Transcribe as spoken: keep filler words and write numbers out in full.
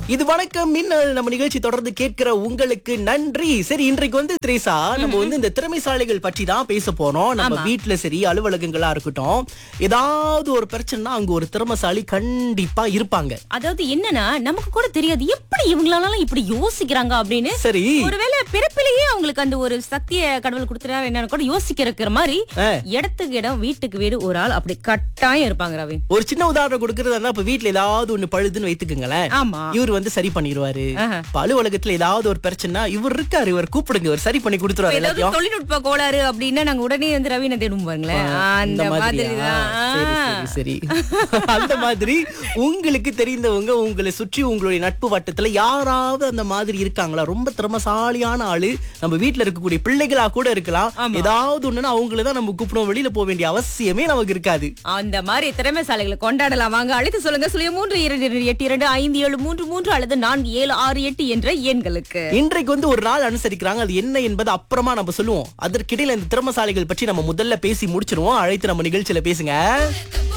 இது வணக்கம் மின்னல் நம்ம நிகழ்ச்சி தொடர்ந்து கேட்கிற உங்களுக்கு நன்றி. சரி, இன்றைக்கு வந்து திரேசா நம்ம வந்து இந்த திறமைசாலிகள் பற்றி தான் பேச போறோம். நம்ம ஆமா. வீட்டுல சரி அலுவலகங்களா இருக்கட்டும், ஏதாவது ஒரு பிரச்சனைனா அங்க ஒரு திறமைசாலி கண்டிப்பா இருப்பாங்க. அதாவது என்னன்னா நமக்கு கூட தெரியாது எப்படி இவங்களால இப்படி யோசிக்கிறாங்க அப்படின்னு. சரி. ஒருவேளை பிறப்பிலேயே அவங்களுக்கு அந்த ஒரு சக்திய கடவுள் கொடுத்துறாரு என்னன்னு கூட யோசிக்கிற மாதிரி ஆ. இடத்துக்கு இடம் வீட்டுக்கு வீடு ஒரு ஆள் அப்படி கட்டாயம் இருப்பாங்க ரவி. ஒரு சின்ன உதாரணம் கொடுக்கறதா இருந்தா, இப்ப வீட்டுல ஏதாவது ஒண்ணு பழுதுன்னு வைத்துக்குங்களேன், ஆமா. இவர் வந்து சரி பண்ணிடுவாரு. ஆஹா. இப்ப அலுவலகத்துல ஏதாவது ஒரு பிரச்சனை, இவர் இருக்காரு, இவர் கூப்பிடுங்க, இவர் சரி பண்ணி கொடுத்துருவாரு ஏதாவது எல்லாத்தையும். தொழில்நுட்ப கோளாறு அப்படின்னா நாங்க உடனே வந்து ரவினை தேடுவோம் பாருங்களேன். இந்த அந்த மாதிரியா? மாதிரிதான். சரி, சரி, சரி. அந்த மாதிரி உங்களுக்கு தெரிந்தவங்க உங்களை சுற்றி உங்களுடைய நட்பு வட்டத்துல யாராவது அந்த மாதிரி இருக்காங்களா? ரொம்ப திறமசாலியான ஆளு, நம்ம வீட்டுல இருக்கக்கூடிய பிள்ளைகளா கூட இருக்கலாம். ஆமா. ஏதாவது ஒண்ணுன்னா அவங்கள தான் நம்ம கூப்பிடுவோம், வெளியில போக வேண்டிய அவசியமே நமக்கு இருக்காது. அந்த மாதிரி திறமைசாலிகளை கொண்டாடலாம். வாங்க அழைத்து சொல்லுங்க. சுழிய மூன்று இரண்டு இரண்டு எட்டு இரண்டு ஐந்து ஏழு மூன்று மூன்று அல்லது நான்கு ஏழு ஆறு எட்டு என்ற எண்களுக்கு. இன்றைக்கு வந்து ஒரு நாள் அனுசரிக்கிறாங்க, அது என்ன என்பது அப்புறமா நம்ம சொல்லுவோம். அதற்கிடையில இந்த திறமசாலிகள் பற்றி நம்ம முதல்ல பேசி முடிச்சிருவோம். அழைத்து நம்ம நிகழ்ச்சியில பேசுங்க.